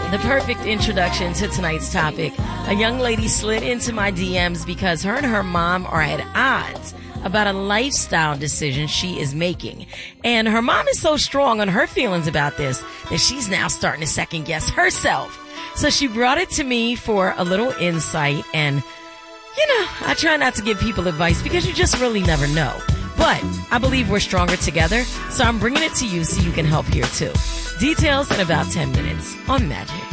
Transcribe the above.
The perfect introduction to tonight's topic. A young lady slid into my DMs because her and her mom are at odds about a lifestyle decision she is making. And her mom is so strong on her feelings about this that she's now starting to second guess herself. So she brought it to me for a little insight. And, I try not to give people advice because you just really never know. But I believe we're stronger together, so I'm bringing it to you so you can help here too. Details in about 10 minutes on Magic.